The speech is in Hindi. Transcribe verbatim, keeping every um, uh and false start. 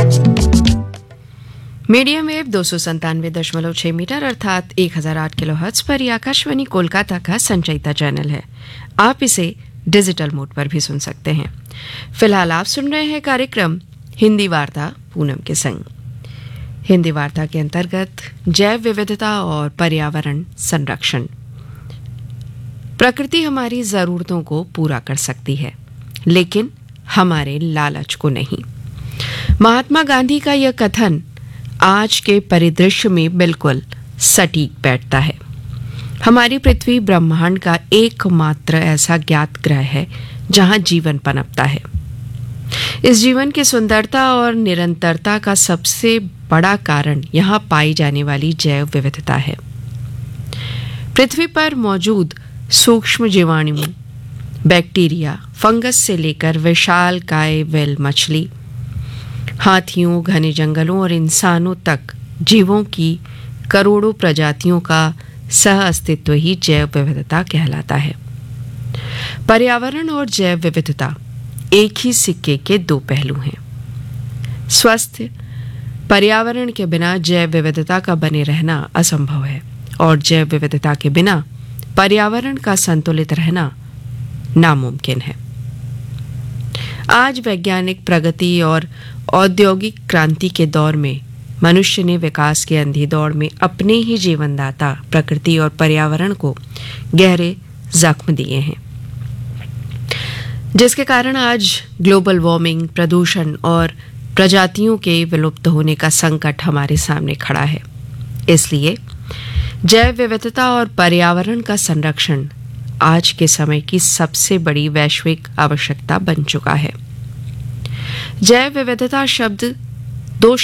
मीडियम वेव दो सौ संतानवे दशमलव छह मीटर अर्थात एक हजार आठ किलो हर्ट्ज पर यह आकाशवाणी कोलकाता का संचयिता चैनल है। आप इसे डिजिटल मोड पर भी सुन सकते हैं। फिलहाल आप सुन रहे हैं कार्यक्रम हिंदी वार्ता पूनम के संग। हिंदी वार्ता के अंतर्गत जैव विविधता और पर्यावरण संरक्षण। प्रकृति हमारी जरूरतों को पूरा कर सकती है, लेकिन हमारे लालच को नहीं। महात्मा गांधी का यह कथन आज के परिदृश्य में बिल्कुल सटीक बैठता है। हमारी पृथ्वी ब्रह्मांड का एकमात्र ऐसा ज्ञात ग्रह है जहां जीवन पनपता है। इस जीवन की सुंदरता और निरंतरता का सबसे बड़ा कारण यहां पाई जाने वाली जैव विविधता है। पृथ्वी पर मौजूद सूक्ष्म जीवाणु, बैक्टीरिया, फंगस से लेकर विशालकाय व्हेल मछली, हाथियों, घने जंगलों और इंसानों तक जीवों की करोड़ों प्रजातियों का सह अस्तित्व ही जैव विविधता कहलाता है। पर्यावरण और जैव विविधता एक ही सिक्के के दो पहलू हैं। स्वस्थ पर्यावरण के बिना जैव विविधता का बने रहना असंभव है और जैव विविधता के बिना पर्यावरण का संतुलित रहना नामुमकिन है। आज वैज्ञानिक प्रगति और औद्योगिक क्रांति के दौर में मनुष्य ने विकास की अंधी दौड़ में अपने ही जीवनदाता प्रकृति और पर्यावरण को गहरे जख्म दिए हैं, जिसके कारण आज ग्लोबल वार्मिंग, प्रदूषण और प्रजातियों के विलुप्त होने का संकट हमारे सामने खड़ा है। इसलिए जैव विविधता और पर्यावरण का संरक्षण आज के समय की सबसे बड़ी वैश्विक आवश्यकता बन चुका है। जैव विविधता शब्द